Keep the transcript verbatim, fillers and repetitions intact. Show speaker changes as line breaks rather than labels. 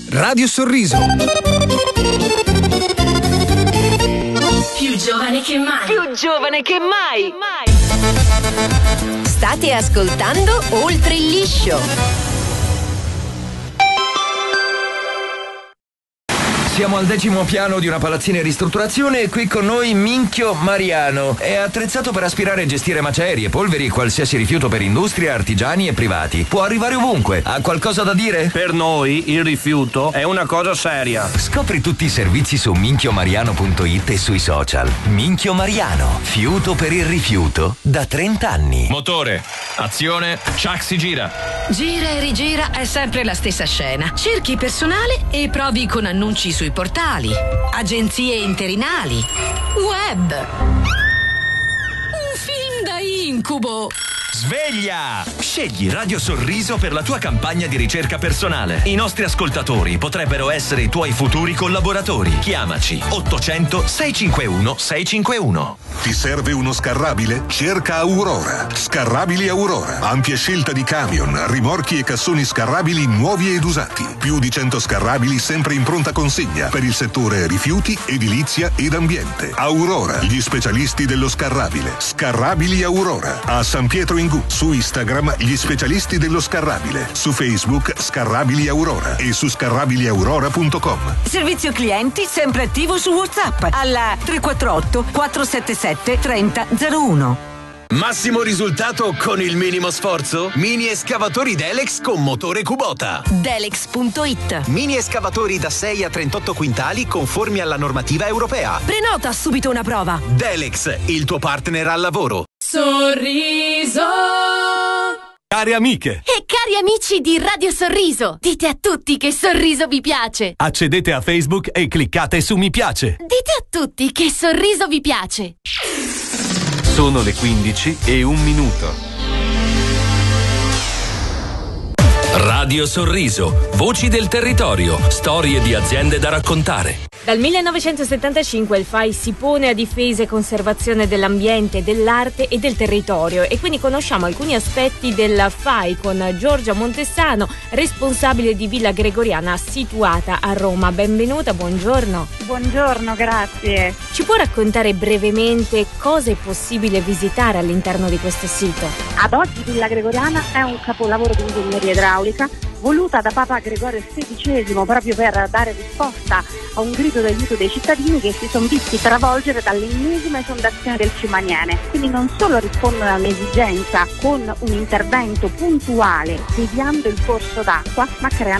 Radio Sorriso.
Più giovane che mai.
Più giovane che mai. State ascoltando Oltre il Liscio.
Siamo al decimo piano di una palazzina in ristrutturazione e qui con noi Minchio Mariano. È attrezzato per aspirare e gestire macerie, polveri e qualsiasi rifiuto per industria, artigiani e privati. Può arrivare ovunque. Ha qualcosa da dire?
Per noi il rifiuto è una cosa seria.
Scopri tutti i servizi su minchio mariano punto it e sui social. Minchio Mariano, fiuto per il rifiuto da trenta anni.
Motore, azione, Chuck si gira.
Gira e rigira è sempre la stessa scena. Cerchi personale e provi con annunci sui portali, agenzie interinali, web. Un film da incubo.
Sveglia! Scegli Radio Sorriso per la tua campagna di ricerca personale. I nostri ascoltatori potrebbero essere i tuoi futuri collaboratori. Chiamaci ottocento sei cinque uno sei cinque uno.
Ti serve uno scarrabile? Cerca Aurora. Scarrabili Aurora. Ampia scelta di camion, rimorchi e cassoni scarrabili nuovi ed usati. Più di cento scarrabili sempre in pronta consegna per il settore rifiuti, edilizia ed ambiente. Aurora, gli specialisti dello scarrabile. Scarrabili Aurora. A San Pietro in Gu. Su Instagram gli specialisti dello scarrabile. Su Facebook Scarrabili Aurora e su scarrabili aurora punto com.
Servizio clienti sempre attivo su WhatsApp alla tre quattro otto quattro sette sette tre zero zero uno.
Massimo risultato con il minimo sforzo? Mini escavatori Delex con motore Kubota.
Delex punto it.
Mini escavatori da sei a trentotto quintali conformi alla normativa europea.
Prenota subito una prova.
Delex, il tuo partner al lavoro.
Sorriso.
Cari amiche
e cari amici di Radio Sorriso, dite a tutti che Sorriso vi piace.
Accedete a Facebook e cliccate su mi piace.
Dite a tutti che Sorriso vi piace.
Sono le quindici e un minuto.
Radio Sorriso, voci del territorio, storie di aziende da raccontare.
Dal millenovecentosettantacinque il F A I si pone a difesa e conservazione dell'ambiente, dell'arte e del territorio e quindi conosciamo alcuni aspetti del F A I con Giorgia Montessano, responsabile di Villa Gregoriana situata a Roma. Benvenuta, buongiorno.
Buongiorno, grazie.
Ci può raccontare brevemente cosa è possibile visitare all'interno di questo sito?
Ad oggi Villa Gregoriana è un capolavoro di ingegneria idraulica voluta da Papa Gregorio sedicesimo proprio per dare risposta a un grido d'aiuto dei cittadini che si sono visti travolgere dall'ennesima esondazione del Fiumaniene. Quindi non solo rispondono all'esigenza con un intervento puntuale deviando il corso d'acqua, ma creano